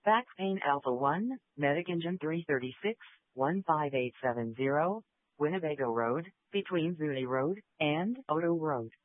Back Pain Alpha 1, Medic Engine 336, 15870, Winnebago Road, between Zuni Road and Odo Road.